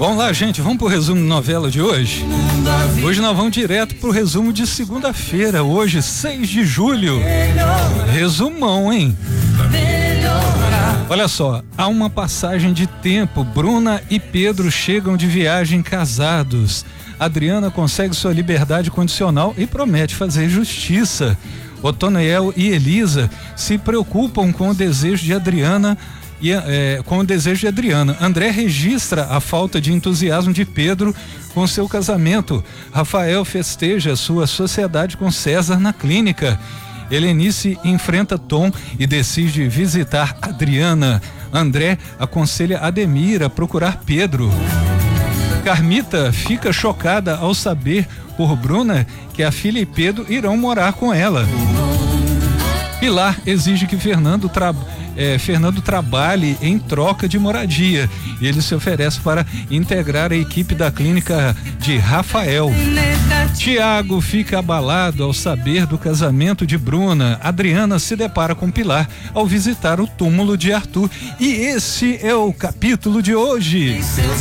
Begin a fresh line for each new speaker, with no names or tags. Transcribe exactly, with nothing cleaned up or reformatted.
Vamos lá, gente, vamos pro resumo de novela de hoje? Hoje nós vamos direto pro resumo de segunda-feira, hoje, seis de julho. Resumão, hein? Olha só, há uma passagem de tempo. Bruna e Pedro chegam de viagem casados. Adriana consegue sua liberdade condicional e promete fazer justiça. Otoniel e Elisa se preocupam com o desejo de Adriana e é, com o desejo de Adriana. André registra a falta de entusiasmo de Pedro com seu casamento. Rafael festeja sua sociedade com César na clínica. Helenice enfrenta Tom e decide visitar Adriana. André aconselha Ademir a procurar Pedro. Carmita fica chocada ao saber por Bruna que a filha e Pedro irão morar com ela. Pilar exige que Fernando, tra... é, Fernando trabalhe em troca de moradia. Ele se oferece para integrar a equipe da clínica de Rafael. Tiago fica abalado ao saber do casamento de Bruna. Adriana se depara com Pilar ao visitar o túmulo de Arthur. E esse é o capítulo de hoje.